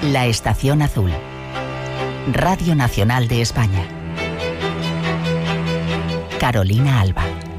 La Estación Azul. Radio Nacional de España. Carolina Alba.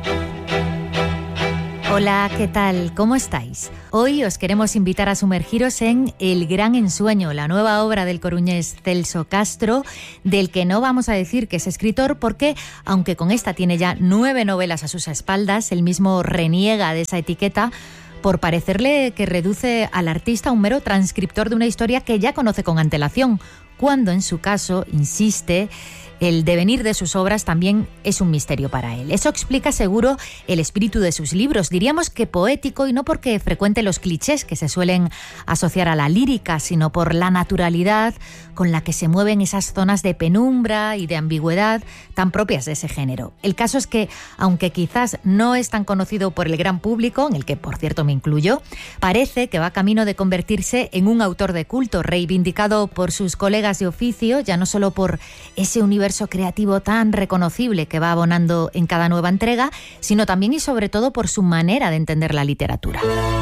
Hola, ¿qué tal? ¿Cómo estáis? Hoy os queremos invitar a sumergiros en El Gran Ensueño, la nueva obra del coruñés Celso Castro, del que no vamos a decir que es escritor porque, aunque con esta tiene ya 9 novelas a sus espaldas, él mismo reniega de esa etiqueta por parecerle que reduce al artista a un mero transcriptor de una historia que ya conoce con antelación, cuando en su caso, insiste, el devenir de sus obras también es un misterio para él. Eso explica seguro el espíritu de sus libros, diríamos que poético, y no porque frecuente los clichés que se suelen asociar a la lírica, sino por la naturalidad con la que se mueven esas zonas de penumbra y de ambigüedad tan propias de ese género. El caso es que, aunque quizás no es tan conocido por el gran público, en el que por cierto me incluyo, parece que va camino de convertirse en un autor de culto, reivindicado por sus colegas de oficio, ya no solo por ese universo creativo tan reconocible que va abonando en cada nueva entrega, sino también y sobre todo por su manera de entender la literatura.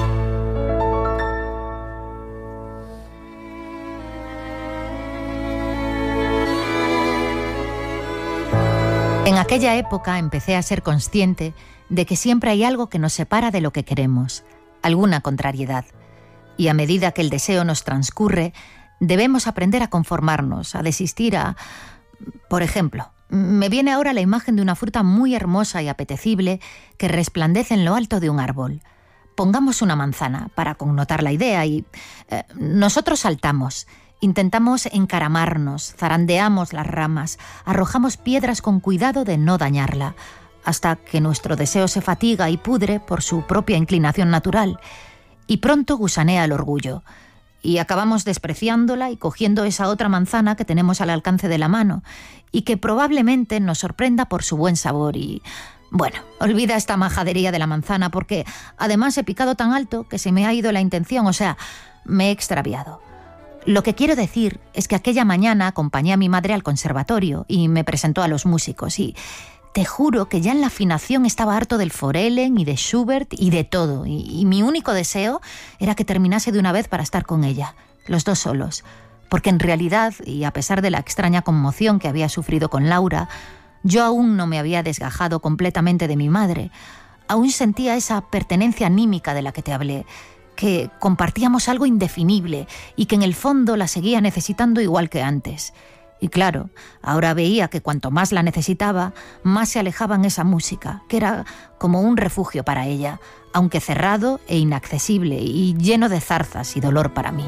En aquella época empecé a ser consciente de que siempre hay algo que nos separa de lo que queremos, alguna contrariedad. Y a medida que el deseo nos transcurre, debemos aprender a conformarnos, a desistir, Por ejemplo, me viene ahora la imagen de una fruta muy hermosa y apetecible que resplandece en lo alto de un árbol. Pongamos una manzana para connotar la idea y nosotros saltamos. Intentamos encaramarnos, zarandeamos las ramas, arrojamos piedras con cuidado de no dañarla, hasta que nuestro deseo se fatiga y pudre por su propia inclinación natural. Y pronto gusanea el orgullo, y acabamos despreciándola y cogiendo esa otra manzana que tenemos al alcance de la mano, y que probablemente nos sorprenda por su buen sabor y... Bueno, olvida esta majadería de la manzana, porque además he picado tan alto que se me ha ido la intención, o sea, me he extraviado. Lo que quiero decir es que aquella mañana acompañé a mi madre al conservatorio y me presentó a los músicos y te juro que ya en la afinación estaba harto del Forellen y de Schubert y de todo, y mi único deseo era que terminase de una vez para estar con ella, los dos solos, porque en realidad, y a pesar de la extraña conmoción que había sufrido con Laura, yo aún no me había desgajado completamente de mi madre, aún sentía esa pertenencia anímica de la que te hablé, que compartíamos algo indefinible y que en el fondo la seguía necesitando igual que antes. Y claro, ahora veía que cuanto más la necesitaba, más se alejaba en esa música, que era como un refugio para ella, aunque cerrado e inaccesible y lleno de zarzas y dolor para mí.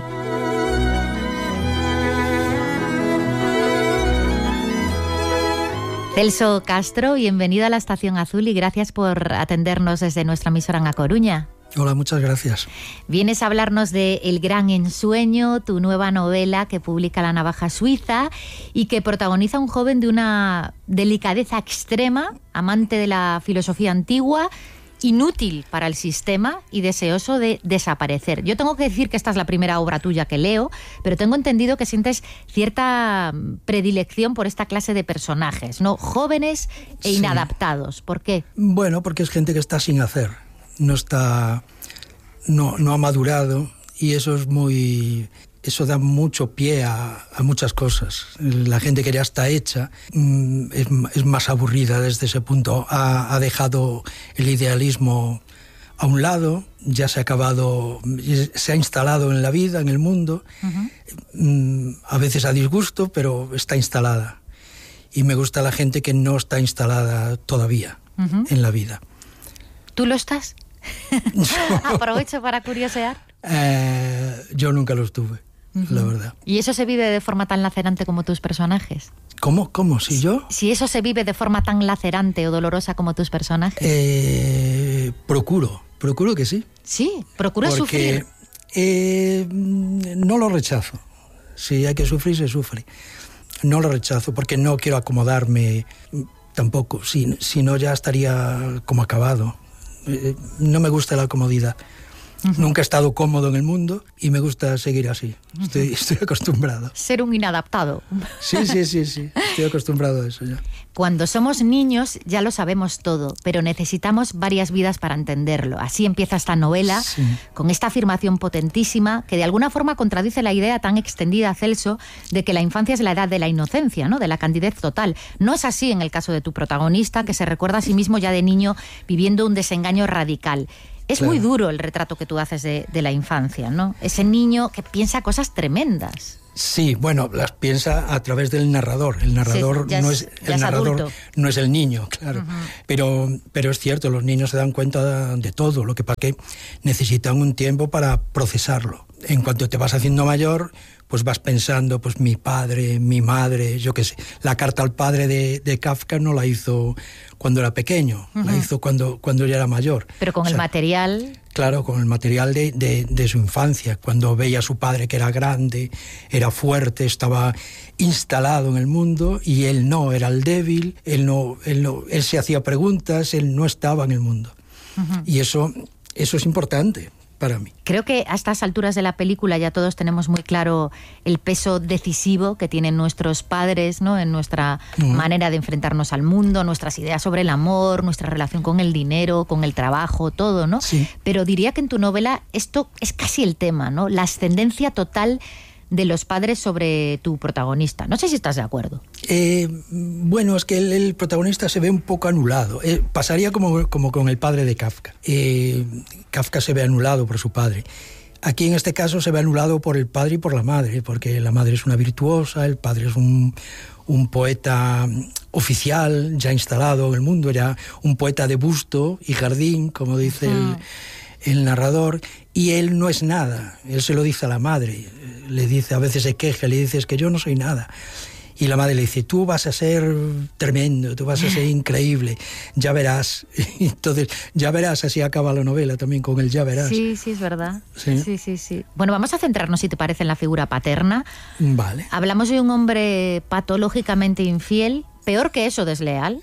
Celso Castro, bienvenido a la Estación Azul y gracias por atendernos desde nuestra emisora en A Coruña. Hola, muchas gracias. Vienes a hablarnos de El Gran Ensueño, tu nueva novela que publica La Navaja Suiza y que protagoniza a un joven de una delicadeza extrema, amante de la filosofía antigua, inútil para el sistema y deseoso de desaparecer. Yo tengo que decir que esta es la primera obra tuya que leo, pero tengo entendido que sientes cierta predilección por esta clase de personajes, ¿no? Jóvenes e inadaptados. ¿Por qué? Bueno, porque es gente que está sin hacer. No ha madurado y eso da mucho pie a muchas cosas. La gente que ya está hecha es más aburrida desde ese punto. Ha dejado el idealismo a un lado, ya se ha instalado en la vida, en el mundo, a veces a disgusto, pero está instalada. Y me gusta la gente que no está instalada todavía en la vida. ¿Tú lo estás? Aprovecho para curiosear. Yo nunca lo estuve, la verdad. ¿Y eso se vive de forma tan lacerante como tus personajes? ¿Cómo? ¿Si yo? Si eso se vive de forma tan lacerante o dolorosa como tus personajes. Procuro que sí. Sí, procuro sufrir. No lo rechazo. Si hay que sufrir, se sufre. No lo rechazo porque no quiero acomodarme tampoco. Si no, ya estaría como acabado. No me gusta la comodidad. Nunca he estado cómodo en el mundo y me gusta seguir así. Estoy acostumbrado. Ser un inadaptado. Sí. Estoy acostumbrado a eso ya. Cuando somos niños ya lo sabemos todo, pero necesitamos varias vidas para entenderlo. Así empieza esta novela, con esta afirmación potentísima que de alguna forma contradice la idea tan extendida, Celso, de que la infancia es la edad de la inocencia, ¿no? De la candidez total. No es así en el caso de tu protagonista, que se recuerda a sí mismo ya de niño viviendo un desengaño radical. Es muy duro el retrato que tú haces de la infancia, ¿no? Ese niño que piensa cosas tremendas. Sí, bueno, las piensa a través del narrador. El narrador no es el niño, claro. Pero es cierto, los niños se dan cuenta de todo, lo que pasa que necesitan un tiempo para procesarlo. En cuanto te vas haciendo mayor, pues vas pensando, pues mi padre, mi madre, yo qué sé. La carta al padre de Kafka no la hizo cuando era pequeño, la hizo cuando ya era mayor. Pero con el material... Claro, con el material de su infancia, cuando veía a su padre que era grande, era fuerte, estaba instalado en el mundo, y él no, era el débil, él se hacía preguntas, él no estaba en el mundo. Y eso es importante para mí. Creo que a estas alturas de la película ya todos tenemos muy claro el peso decisivo que tienen nuestros padres, ¿no? En nuestra manera de enfrentarnos al mundo, nuestras ideas sobre el amor, nuestra relación con el dinero, con el trabajo, todo, ¿no? Sí. Pero diría que en tu novela esto es casi el tema, ¿no? La ascendencia total de los padres sobre tu protagonista. No sé si estás de acuerdo. Bueno, es que el protagonista se ve un poco anulado. Pasaría como con el padre de Kafka. Kafka se ve anulado por su padre. Aquí en este caso se ve anulado por el padre y por la madre, porque la madre es una virtuosa, el padre es un poeta oficial, ya instalado en el mundo, ya un poeta de busto y jardín, como dice el narrador, y él no es nada. Él se lo dice a la madre, le dice, a veces se queja, le dice, es que yo no soy nada. Y la madre le dice, tú vas a ser tremendo, tú vas a ser increíble, ya verás. Entonces, ya verás, así acaba la novela también, con el ya verás. Sí, es verdad. Sí. Bueno, vamos a centrarnos, si te parece, en la figura paterna. Vale. Hablamos de un hombre patológicamente infiel, peor que eso, desleal,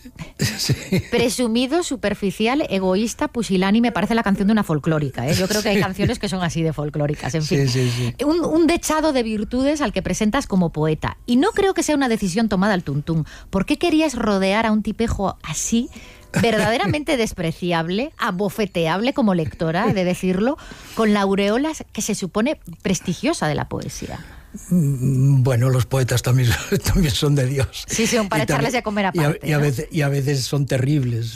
presumido, superficial, egoísta, pusilánime. Parece la canción de una folclórica, ¿eh? Yo creo que hay canciones que son así de folclóricas, en fin. Sí. Un dechado de virtudes al que presentas como poeta. Y no creo que sea una decisión tomada al tuntún. ¿Por qué querías rodear a un tipejo así, verdaderamente despreciable, abofeteable como lectora, he de decirlo, con la aureola que se supone prestigiosa de la poesía? Bueno, los poetas también son de Dios. Sí, son para echarles a comer aparte. Y a veces son terribles.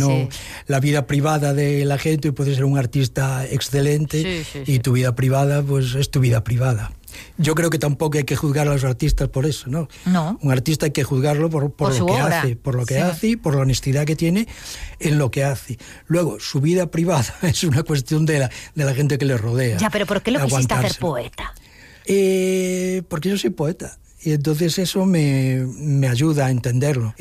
La vida privada de la gente, puede ser un artista excelente, y tu vida privada, pues es tu vida privada. Yo creo que tampoco hay que juzgar a los artistas por eso, ¿no? No. Un artista hay que juzgarlo por lo que hace, por lo que hace y por la honestidad que tiene en lo que hace. Luego, su vida privada es una cuestión de la gente que le rodea. Ya, pero ¿por qué lo quisiste hacer poeta? Porque yo soy poeta, y entonces eso me ayuda a entenderlo,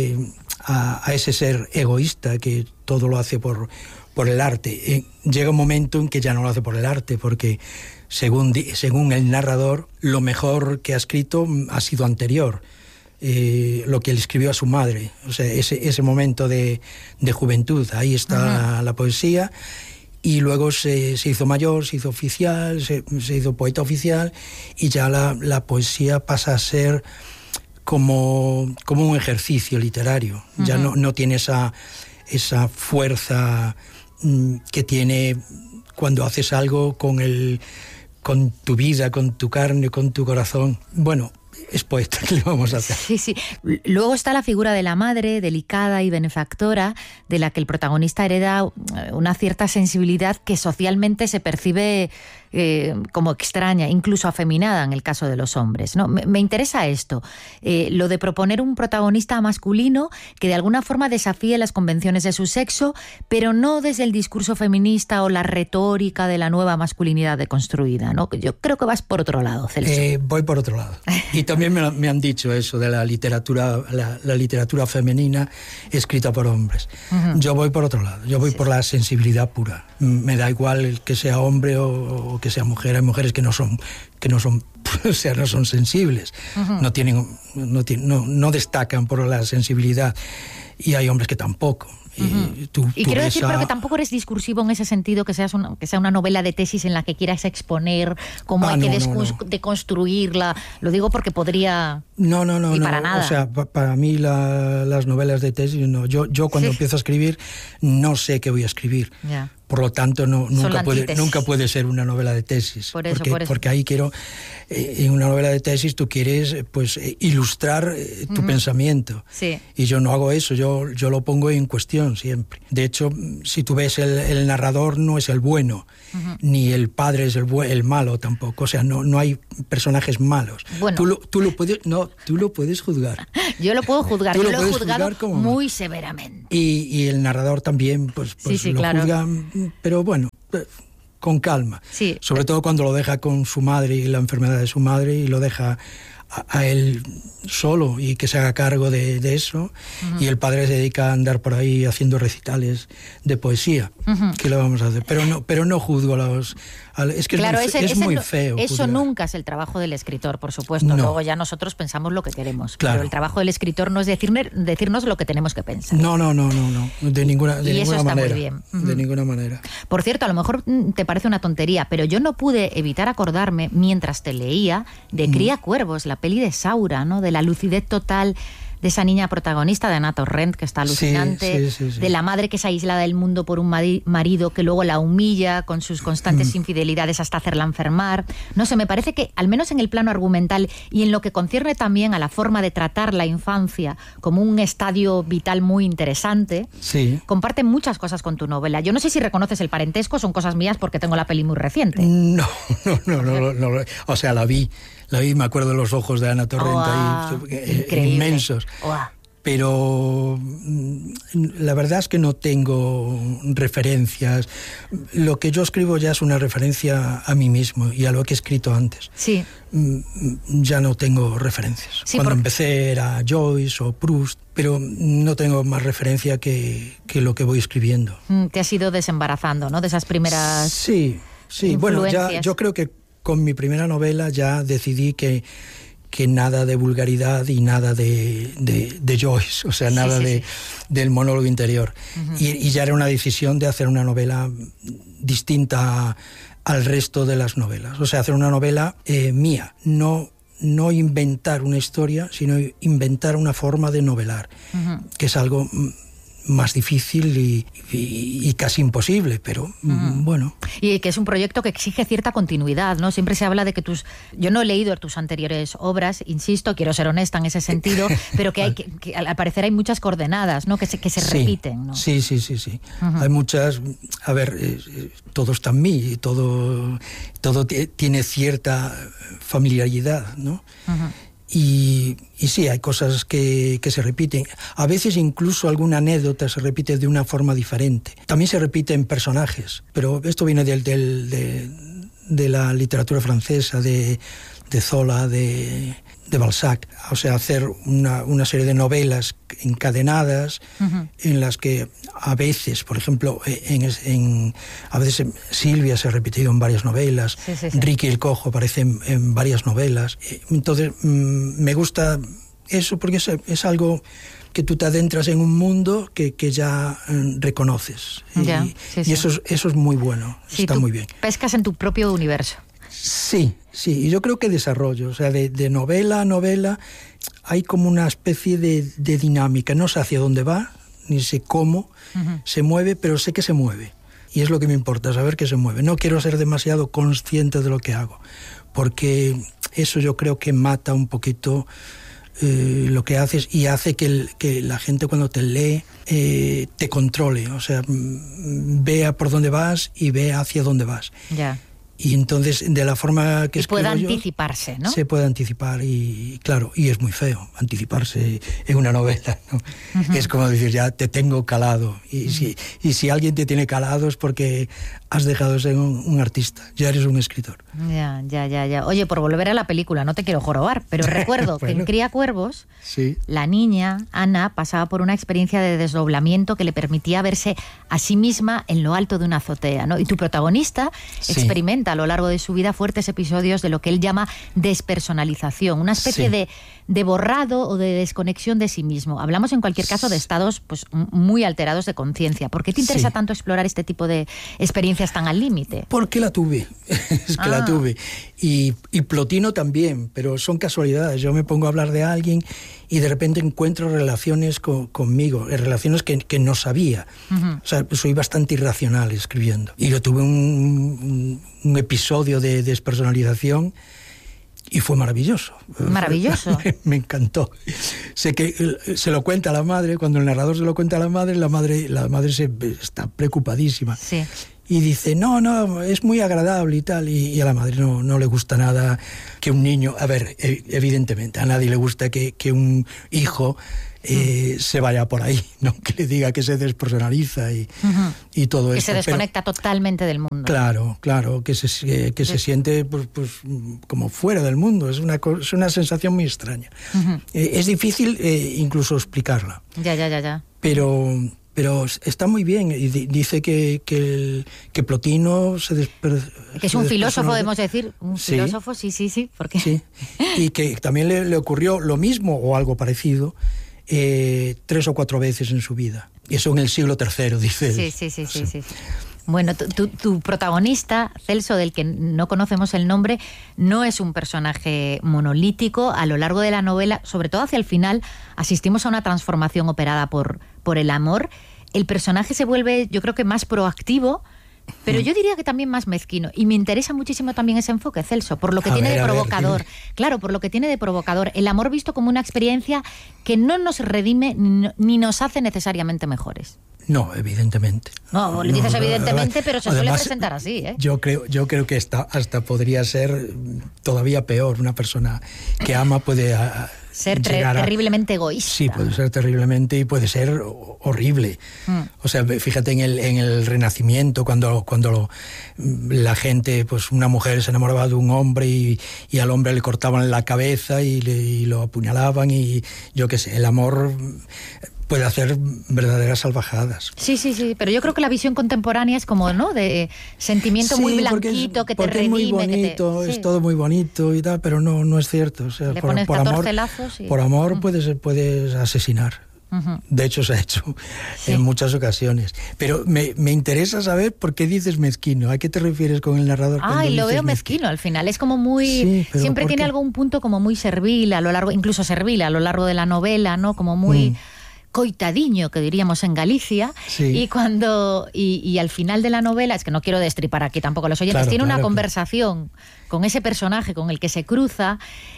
a ese ser egoísta que todo lo hace por el arte. Llega un momento en que ya no lo hace por el arte, porque según el narrador, lo mejor que ha escrito ha sido anterior, lo que él escribió a su madre, o sea, ese momento de juventud. Ahí está la poesía. Y luego se hizo mayor, se hizo oficial, se hizo poeta oficial, y ya la poesía pasa a ser como un ejercicio literario. Ya no tiene esa fuerza que tiene cuando haces algo con tu vida, con tu carne, con tu corazón. Bueno, es poeta, ¿qué le vamos a hacer? Sí. Luego está la figura de la madre, delicada y benefactora, de la que el protagonista hereda una cierta sensibilidad que socialmente se percibe como extraña, incluso afeminada en el caso de los hombres, ¿no? Me interesa esto, lo de proponer un protagonista masculino que de alguna forma desafíe las convenciones de su sexo, pero no desde el discurso feminista o la retórica de la nueva masculinidad deconstruida, ¿no? Yo creo que vas por otro lado, Celso. Voy por otro lado. Y también me han dicho eso de la literatura femenina escrita por hombres. Yo voy por otro lado, yo voy por la sensibilidad pura. Me da igual que sea hombre o que sea mujer. Hay mujeres que no son o sea, no son sensibles, no destacan por la sensibilidad, y hay hombres que tampoco. Y quiero decir, pero que tampoco eres discursivo en ese sentido, que sea una novela de tesis en la que quieras exponer cómo hay que deconstruirla. Lo digo porque podría... No. Para nada. O sea, para mí las novelas de tesis, no. Yo cuando empiezo a escribir, no sé qué voy a escribir. Ya. Por lo tanto, nunca puede ser una novela de tesis. Por eso. Porque ahí quiero... en una novela de tesis tú quieres pues ilustrar tu pensamiento. Sí. Y yo no hago eso, yo lo pongo en cuestión siempre. De hecho, si tú ves el narrador no es el bueno, ni el padre es el malo tampoco. O sea, no hay personajes malos. Bueno. Tú lo puedes juzgar. Yo lo puedo juzgar, yo lo he juzgado como muy severamente. Y el narrador también pues sí, lo claro. juzga, pero bueno, con calma. Sí. Sobre todo cuando lo deja con su madre y la enfermedad de su madre y lo deja a él solo y que se haga cargo de eso, y el padre se dedica a andar por ahí haciendo recitales de poesía. ¿Qué le vamos a hacer? Pero no juzgo es que claro, es muy feo. Eso juzgar. nunca es el trabajo del escritor, por supuesto. No. Luego ya nosotros pensamos lo que queremos. Claro. Pero el trabajo del escritor no es decirnos lo que tenemos que pensar. No. De ninguna eso manera. Está muy bien. De ninguna manera. Por cierto, a lo mejor te parece una tontería, pero yo no pude evitar acordarme, mientras te leía, de Cría Cuervos, la peli de Saura, ¿no? De la lucidez total de esa niña protagonista, de Ana Torrent, que está alucinante, sí. de la madre que es aislada del mundo por un marido que luego la humilla con sus constantes infidelidades hasta hacerla enfermar. No sé, me parece que, al menos en el plano argumental y en lo que concierne también a la forma de tratar la infancia como un estadio vital muy interesante, comparten muchas cosas con tu novela. Yo no sé si reconoces el parentesco, son cosas mías porque tengo la peli muy reciente. No. O sea, la vi, me acuerdo de los ojos de Ana Torrent ahí, inmensos. Pero la verdad es que no tengo referencias. Lo que yo escribo ya es una referencia a mí mismo y a lo que he escrito antes. Sí. Ya no tengo referencias. Sí, Cuando empecé era Joyce o Proust, pero no tengo más referencia que lo que voy escribiendo. Te has ido desembarazando, ¿no? De esas primeras... Sí. Bueno, yo creo que con mi primera novela ya decidí que nada de vulgaridad y nada de Joyce, o sea, nada del monólogo interior. Y ya era una decisión de hacer una novela distinta al resto de las novelas. O sea, hacer una novela mía, no inventar una historia, sino inventar una forma de novelar, que es algo más difícil y casi imposible, pero bueno. Y que es un proyecto que exige cierta continuidad, ¿no? Siempre se habla de que yo no he leído tus anteriores obras, insisto, quiero ser honesta en ese sentido, pero que al parecer hay muchas coordenadas, ¿no? Que se repiten, ¿no? Sí. Hay muchas. A ver, todo está en mí, todo tiene cierta familiaridad, ¿no? Y sí, hay cosas que se repiten. A veces incluso alguna anécdota se repite de una forma diferente. También se repiten personajes, pero esto viene de la literatura francesa, de Zola, de Balzac. O sea, hacer una serie de novelas encadenadas en las que a veces, por ejemplo, a veces Silvia se ha repetido en varias novelas, sí. Ricky el Cojo aparece en varias novelas. Entonces, me gusta eso porque es algo que tú te adentras en un mundo que ya reconoces. Y eso es muy bueno, está muy bien. Pescas en tu propio universo. Sí, y yo creo que desarrollo, o sea, de novela a novela hay como una especie de dinámica. No sé hacia dónde va, ni sé cómo se mueve, pero sé que se mueve. Y es lo que me importa, saber que se mueve. No quiero ser demasiado consciente de lo que hago, porque eso yo creo que mata un poquito lo que haces y hace que la gente cuando te lee te controle, o sea, vea por dónde vas y vea hacia dónde vas. Ya. Y entonces, de la forma que escribo puede anticiparse, ¿no? Se puede anticipar y, claro, y es muy feo anticiparse en una novela, ¿no? Es como decir, ya te tengo calado. Y si alguien te tiene calado es porque has dejado de ser un artista, ya eres un escritor. Ya. Oye, por volver a la película, no te quiero jorobar, pero recuerdo que en Cría Cuervos, la niña, Ana, pasaba por una experiencia de desdoblamiento que le permitía verse a sí misma en lo alto de una azotea, ¿no? Y tu protagonista experimenta experimenta a lo largo de su vida fuertes episodios de lo que él llama despersonalización, una especie de borrado o de desconexión de sí mismo. Hablamos en cualquier caso de estados pues muy alterados de conciencia. ¿Por qué te interesa tanto explorar este tipo de experiencias tan al límite? Porque la tuve, es que la tuve. Y Plotino también, pero son casualidades. Yo me pongo a hablar de alguien y de repente encuentro relaciones conmigo, relaciones que no sabía. O sea, soy bastante irracional escribiendo. Y yo tuve un episodio de despersonalización y fue maravilloso. Maravilloso. Me encantó. Sé que se lo cuenta a la madre, cuando el narrador se lo cuenta a la madre está preocupadísima. Sí. Y dice, no, es muy agradable y tal. Y a la madre no le gusta nada que un niño... A ver, evidentemente, a nadie le gusta que un hijo se vaya por ahí, ¿no? Que le diga que se despersonaliza y todo eso. Que se desconecta totalmente del mundo. Claro, que se siente pues, como fuera del mundo. Es una sensación muy extraña. Es difícil incluso explicarla. Ya. Pero está muy bien, y dice que Plotino que es un filósofo, debemos decir, filósofo, sí, porque... Sí, y que también le ocurrió lo mismo o algo parecido 3 o 4 veces en su vida. Y eso en el siglo III, dice él. Sí. Bueno, tu protagonista, Celso, del que no conocemos el nombre, no es un personaje monolítico. A lo largo de la novela, sobre todo hacia el final, asistimos a una transformación operada por el amor. El personaje se vuelve, yo creo que más proactivo, pero yo diría que también más mezquino. Y me interesa muchísimo también ese enfoque, Celso, por lo que tiene de provocador. Claro, por lo que tiene de provocador. El amor visto como una experiencia que no nos redime ni nos hace necesariamente mejores. No, evidentemente. No, le dices evidentemente, pero se suele presentar así, ¿eh? Yo creo que hasta podría ser todavía peor. Una persona que ama puede ser terriblemente egoísta. Sí, puede ser terriblemente y puede ser horrible. O sea, fíjate en el Renacimiento, cuando la gente, pues una mujer se enamoraba de un hombre y al hombre le cortaban la cabeza y lo apuñalaban y yo qué sé, el amor puede hacer verdaderas salvajadas. Sí, pero yo creo que la visión contemporánea es como, ¿no?, de sentimiento muy blanquito, que te redime. Es muy bonito, es todo muy bonito y tal, pero no es cierto. O sea, le pones 14 lazos y... Por amor puedes asesinar. De hecho, se ha hecho en muchas ocasiones. Pero me interesa saber por qué dices mezquino. ¿A qué te refieres con el narrador? Y lo veo mezquino al final. Es como muy... Sí, siempre tiene algún punto como muy servil, incluso servil a lo largo de la novela, ¿no? Como muy... coitadiño, que diríamos en Galicia, y al final de la novela, es que no quiero destripar aquí tampoco a los oyentes, tiene una conversación con ese personaje con el que se cruza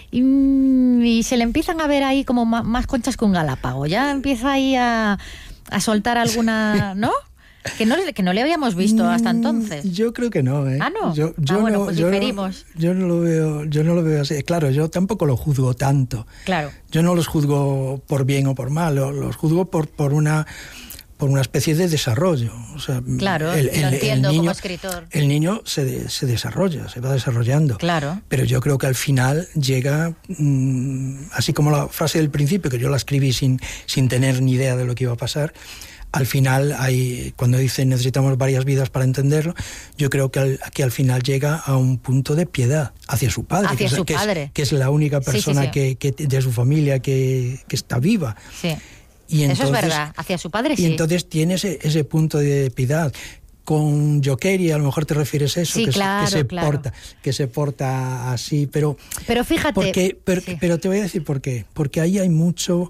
y se le empiezan a ver ahí como más conchas que un galápago, ya empieza ahí a soltar alguna, ¿no? Que no le habíamos visto hasta entonces. Yo creo que no, ¿eh? Ah, ¿no? Pues diferimos. Yo no lo veo así. Claro, yo tampoco lo juzgo tanto. Claro. Yo no los juzgo por bien o por mal, los juzgo por una especie de desarrollo. O sea, claro, lo entiendo niño, como escritor. El niño se desarrolla, se va desarrollando. Claro. Pero yo creo que al final llega, así como la frase del principio, que yo la escribí sin tener ni idea de lo que iba a pasar. Al final, cuando dice necesitamos varias vidas para entenderlo, yo creo que al final llega a un punto de piedad hacia su padre. Que es la única persona que de su familia que está viva. Sí. Y entonces, eso es verdad, hacia su padre sí. Y entonces tiene ese punto de piedad. Con Joqueri a lo mejor te refieres a eso, sí, que se porta así, pero fíjate... Pero te voy a decir por qué. Porque ahí hay mucho...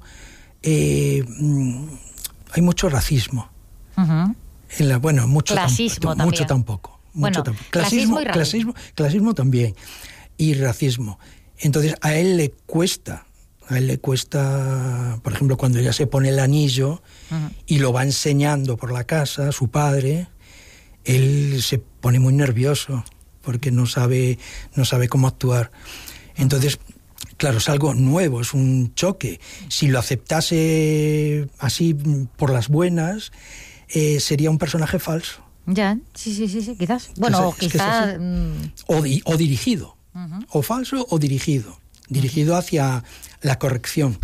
hay mucho racismo. Mucho clasismo también. Mucho tampoco. Clasismo también. Y racismo. Entonces a él le cuesta, por ejemplo, cuando ella se pone el anillo y lo va enseñando por la casa, su padre, él se pone muy nervioso porque no sabe cómo actuar. Entonces, claro, es algo nuevo, es un choque. Si lo aceptase así por las buenas, sería un personaje falso. Ya, sí, quizás. Bueno, quizás... O dirigido. O falso o dirigido. Dirigido hacia la corrección.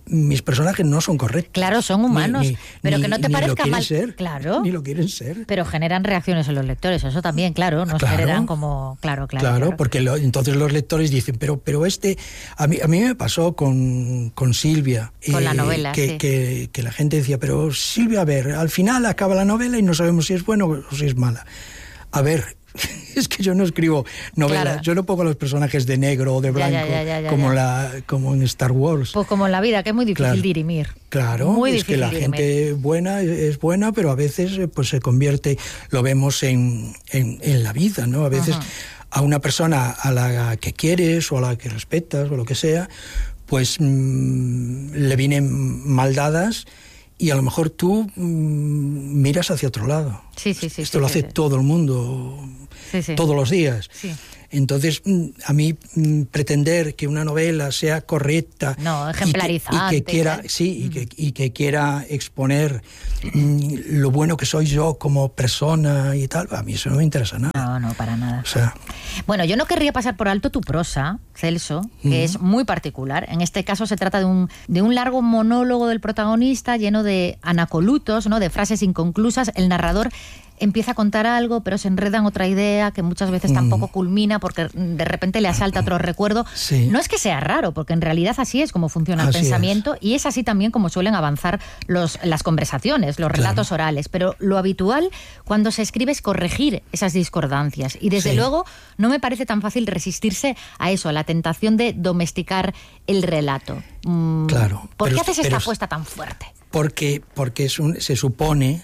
mis personajes no son correctos. Claro, son humanos, pero que no te parezca mal. Claro. Ni lo quieren ser. Pero generan reacciones en los lectores, eso también, claro, nos generan como... Claro, porque entonces los lectores dicen, pero a mí me pasó con Silvia. Con la novela, que la gente decía, pero Silvia, a ver, al final acaba la novela y no sabemos si es buena o si es mala. A ver... Es que yo no escribo novelas, claro. Yo no pongo a los personajes de negro o de blanco como en Star Wars. Pues como en la vida, que es muy difícil dirimir. Claro, muy es que la gente buena es buena, pero a veces pues se convierte, lo vemos en la vida, ¿no? A veces a una persona a la que quieres o a la que respetas o lo que sea, pues le vienen maldadas. Y a lo mejor tú miras hacia otro lado. Sí. Esto lo hace todo el mundo, todos los días. Sí. Entonces, a mí pretender que una novela sea correcta... No, ejemplarizante. Y que quiera exponer lo bueno que soy yo como persona y tal, a mí eso no me interesa nada. No, para nada. O sea... Bueno, yo no querría pasar por alto tu prosa, Celso, que es muy particular. En este caso se trata de un largo monólogo del protagonista lleno de anacolutos, ¿no? De frases inconclusas. El narrador empieza a contar algo, pero se enreda en otra idea que muchas veces tampoco culmina porque de repente le asalta otro recuerdo. Sí. No es que sea raro, porque en realidad así es como funciona el pensamiento y es así también como suelen avanzar las conversaciones, los relatos orales. Pero lo habitual cuando se escribe es corregir esas discordancias y desde luego no me parece tan fácil resistirse a eso, a la tentación de domesticar el relato. Claro. ¿Por qué haces esta apuesta tan fuerte? Porque se supone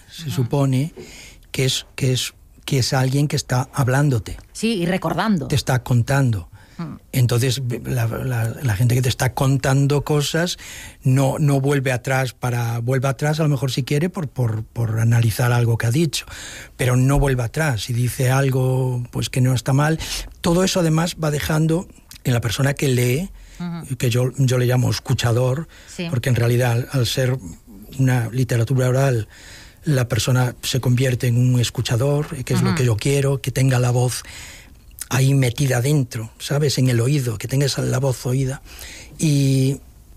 que es alguien que está hablándote. Sí, y recordando. Te está contando. Entonces, la gente que te está contando cosas no vuelve atrás vuelve atrás a lo mejor si quiere por analizar algo que ha dicho, pero no vuelve atrás. Si dice algo pues que no está mal, todo eso además va dejando en la persona que lee, que yo le llamo escuchador, porque en realidad al ser una literatura oral, la persona se convierte en un escuchador, que es lo que yo quiero, que tenga la voz ahí metida dentro, ¿sabes? En el oído, que tenga la voz oída. Y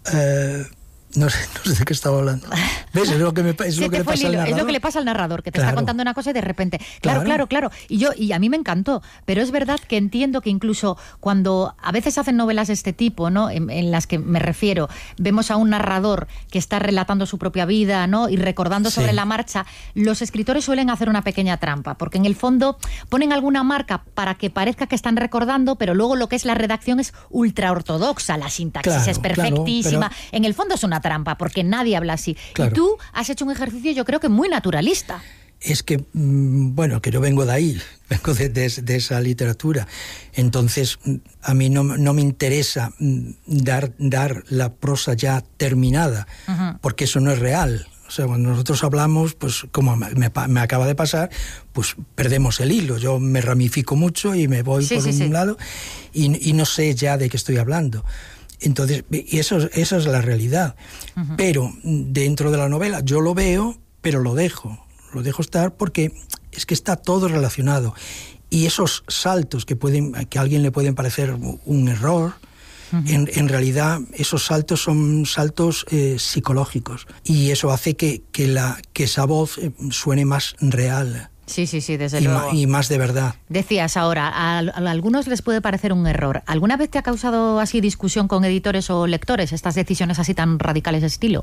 no sé de qué estaba hablando. ¿Ves? Es lo que le pasa al narrador. Es lo que le pasa al narrador, que te está contando una cosa y de repente... Claro. Y a mí me encantó. Pero es verdad que entiendo que incluso cuando a veces hacen novelas de este tipo, ¿no? En las que me refiero, vemos a un narrador que está relatando su propia vida, ¿no? Y recordando sobre la marcha, los escritores suelen hacer una pequeña trampa, porque en el fondo ponen alguna marca para que parezca que están recordando, pero luego lo que es la redacción es ultra ortodoxa, la sintaxis es perfectísima. Pero... En el fondo es una trampa, porque nadie habla así. Claro. Y tú has hecho un ejercicio, yo creo que muy naturalista. Es que, bueno, que yo vengo de ahí, vengo de esa literatura. Entonces, a mí no me interesa dar la prosa ya terminada, porque eso no es real. O sea, cuando nosotros hablamos, pues como me acaba de pasar, pues perdemos el hilo. Yo me ramifico mucho y me voy por un lado y no sé ya de qué estoy hablando. Entonces, y esa es la realidad. Pero dentro de la novela yo lo veo, pero lo dejo estar porque es que está todo relacionado. Y esos saltos que a alguien le pueden parecer un error, en realidad esos saltos son saltos psicológicos. Y eso hace que esa voz suene más real. Sí, desde luego. Y más de verdad. Decías ahora, a algunos les puede parecer un error. ¿Alguna vez te ha causado así discusión con editores o lectores estas decisiones así tan radicales de estilo?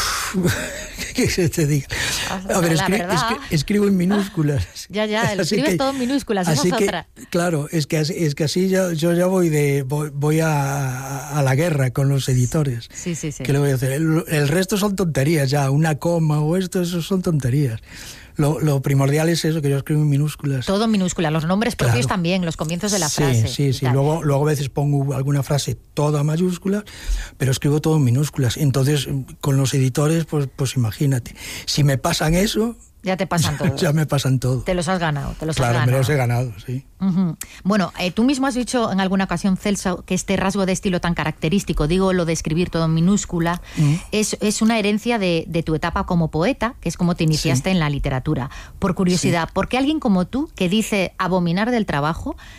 ¿Qué se te diga? A ver, escribo en minúsculas. Ya, escribes todo en minúsculas, esa es otra. Claro, es que así yo ya voy a la guerra con los editores. Sí. ¿Qué le voy a hacer? El resto son tonterías ya, una coma o eso son tonterías. Lo primordial es eso, que yo escribo en minúsculas. Todo en minúsculas, los nombres propios también, los comienzos de la frase. Sí. Luego a veces pongo alguna frase toda mayúscula, pero escribo todo en minúsculas. Entonces, con los editores, pues imagínate. Si me pasan eso... Ya te pasan todo. Ya me pasan todo. Te los has ganado. Claro, me los he ganado, sí. Bueno, tú mismo has dicho en alguna ocasión, Celso, que este rasgo de estilo tan característico, digo lo de escribir todo en minúscula, es una herencia de tu etapa como poeta, que es como te iniciaste en la literatura. Por curiosidad, ¿por qué alguien como tú, que dice abominar del trabajo,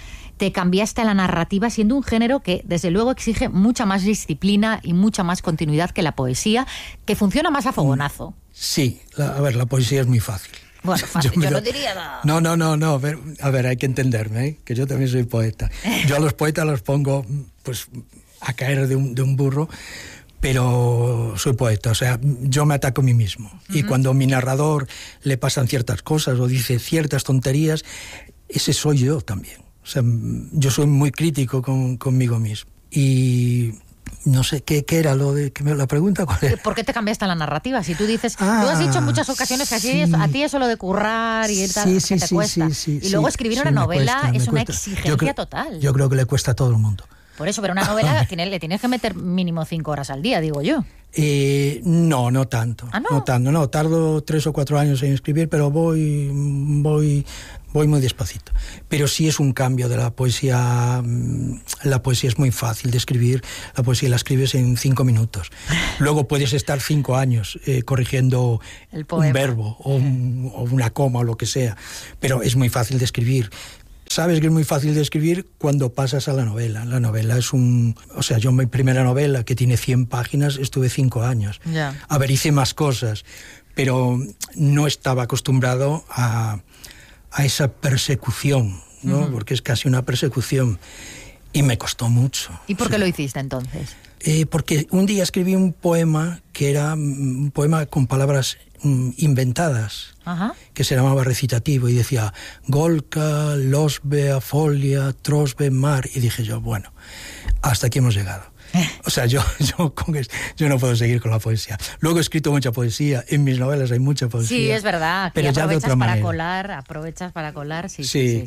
te cambiaste a la narrativa, siendo un género que desde luego exige mucha más disciplina y mucha más continuidad que la poesía, que funciona más a fogonazo. Sí, la poesía es muy fácil. Bueno, fácil, yo no diría... No, a ver, hay que entenderme, ¿eh? Que yo también soy poeta. Yo a los poetas los pongo pues a caer de un burro, pero soy poeta, o sea, yo me ataco a mí mismo. Uh-huh. Y cuando a mi narrador le pasan ciertas cosas o dice ciertas tonterías, ese soy yo también. O sea, yo soy muy crítico conmigo mismo. Y no sé, ¿qué era lo de la pregunta? ¿Cuál era? ¿Por qué te cambiaste la narrativa? Si tú dices, tú has dicho en muchas ocasiones que a ti eso lo de currar y tal, que te cuesta. Y luego escribir una novela es una exigencia total. Yo creo que le cuesta a todo el mundo. Por eso, pero una novela le tienes que meter mínimo 5 horas al día, digo yo. No tanto. ¿Ah, no? No tanto, no. Tardo 3 o 4 años en escribir, pero voy muy despacito. Pero sí es un cambio de la poesía. La poesía es muy fácil de escribir. La poesía la escribes en 5 minutos. Luego puedes estar 5 años corrigiendo un verbo o una coma o lo que sea. Pero es muy fácil de escribir. Sabes que es muy fácil de escribir cuando pasas a la novela. La novela es O sea, yo mi primera novela, que tiene 100 páginas, estuve 5 años. Yeah. A ver, hice más cosas, pero no estaba acostumbrado a esa persecución, ¿no? Uh-huh. Porque es casi una persecución. Y me costó mucho. ¿Y por qué lo hiciste entonces? Porque un día escribí un poema que era un poema con palabras inventadas, ajá, que se llamaba recitativo, y decía Golka, Losbe, Folia, Trosbe, Mar, y dije yo, bueno, hasta aquí hemos llegado. O sea, yo no puedo seguir con la poesía. Luego he escrito mucha poesía, en mis novelas hay mucha poesía. Sí, es verdad, pero ya de otra manera. Aprovechas para colar, sí. Sí.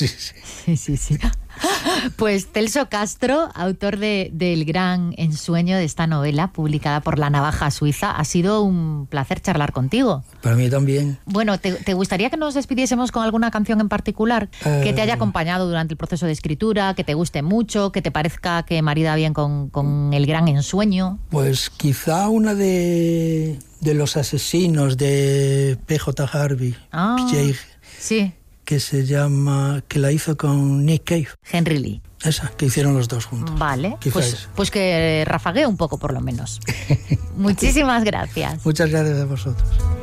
Pues Celso Castro, autor del gran ensueño de esta novela, publicada por La Navaja Suiza, ha sido un placer charlar contigo. Para mí también. Bueno, ¿te gustaría que nos despidiésemos con alguna canción en particular que te haya acompañado durante el proceso de escritura, que te guste mucho, que te parezca que marida bien con el gran ensueño? Pues quizá una de Los Asesinos de P.J. Harvey. Sí. Que la hizo con Nick Cave. Henry Lee. Esa, que hicieron los dos juntos. Vale, pues que rafaguee un poco por lo menos. Muchísimas gracias. Muchas gracias a vosotros.